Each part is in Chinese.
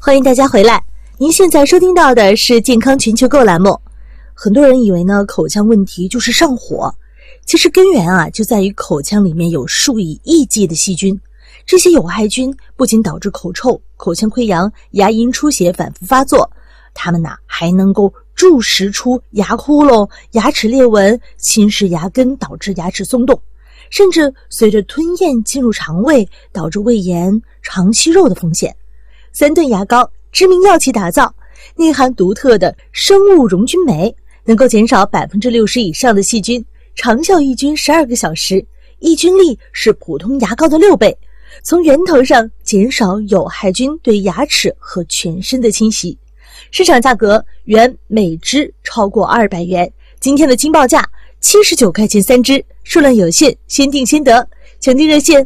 欢迎大家回来。您现在收听到的是健康全球购栏目。很多人以为呢，口腔问题就是上火，其实根源就在于口腔里面有数以亿计的细菌。这些有害菌不仅导致口臭、口腔溃疡、牙龈出血反复发作，它们还能够蛀食出牙窟窿、牙齿裂纹，侵蚀牙根，导致牙齿松动，甚至随着吞咽进入肠胃，导致胃炎、肠息肉的风险。三顿牙膏知名药企打造，内含独特的生物溶菌酶，能够减少 60% 以上的细菌，长效抑菌12个小时，抑菌力是普通牙膏的6倍，从源头上减少有害菌对牙齿和全身的侵袭。市场价格原每支超过200元，今天的惊报价79块钱3支，数量有限，先订先得。抢订热线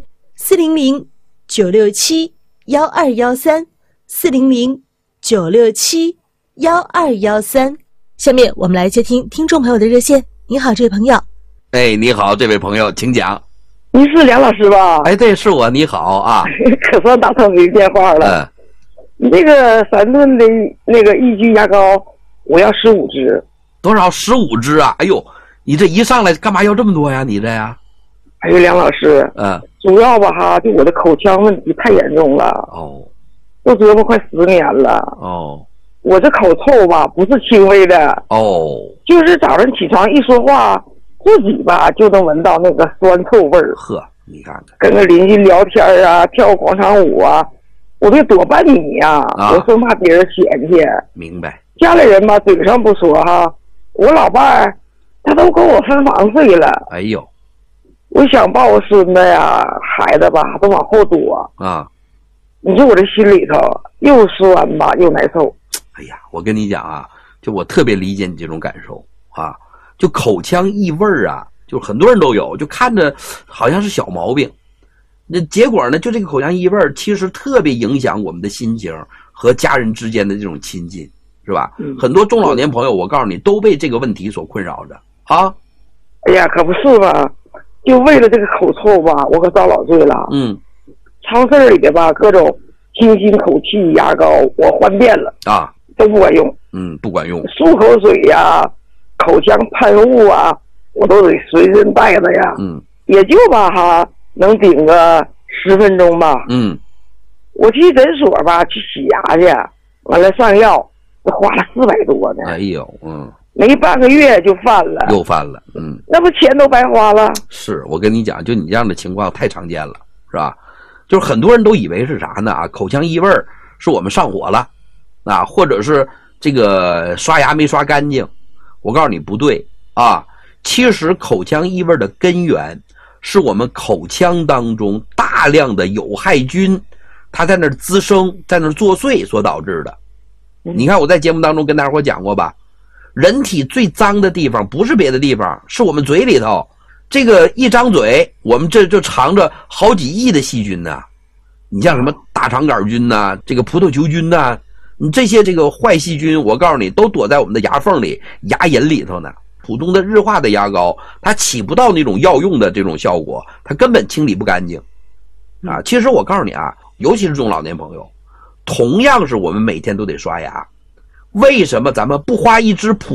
400-967-1213，400-967-1213。下面我们来接听听众朋友的热线。你好，这位朋友。 你好，这位朋友，请讲。 你是梁老师吧？ 对，是我。你好啊。 可算打通你电话了。你这个3顿的那个抑菌牙膏，我要15支。 多少？15支啊！哎呦，你这一上来干嘛要这么多呀？你这呀？ 哎呦，梁老师，主要吧就我的口腔问题太严重了。都折磨快10年了。我这口臭吧不是轻微的。就是早上起床一说话，自己吧就能闻到那个酸臭味儿。 呵，你看看， 跟个邻居聊天跳广场舞我得躲半米我生怕别人嫌弃。 明白。 家里人吧嘴上不说我老伴儿他都跟我分房睡了。 哎呦， 我想抱我孙子孩子吧都往后躲你说我这心里头又酸吧又难受。 哎呀，我跟你讲就我特别理解你这种感受就口腔异味就很多人都有，就看着好像是小毛病，那结果呢，就这个口腔异味其实特别影响我们的心情和家人之间的这种亲近，是吧？很多中老年朋友，我告诉你，都被这个问题所困扰着哎呀，可不是吧？就为了这个口臭吧，我可遭老罪了。超市里的吧，各种清新口气牙膏，我换遍了都不管用。 不管用。 漱口水口腔喷雾我都得随身带着也就吧能顶个10分钟吧。我去诊所吧去洗牙去，完了上药，花了400多呢。 哎呦， 没半个月就犯了， 又犯了。 那不钱都白花了。 是，我跟你讲，就你这样的情况太常见了，是吧？就是很多人都以为是啥呢口腔异味是我们上火了或者是这个刷牙没刷干净。我告诉你不对其实口腔异味的根源是我们口腔当中大量的有害菌，它在那儿滋生，在那儿作祟所导致的。你看我在节目当中跟大伙讲过吧，人体最脏的地方不是别的地方，是我们嘴里头。这个一张嘴，我们这就藏着好几亿的细菌呢。你像什么大肠杆菌这个葡萄球菌你这些这个坏细菌，我告诉你都躲在我们的牙缝里、牙龈里头呢。普通的日化的牙膏，它起不到那种药用的这种效果，它根本清理不干净其实我告诉你尤其是中老年朋友，同样是我们每天都得刷牙，为什么咱们不花一支普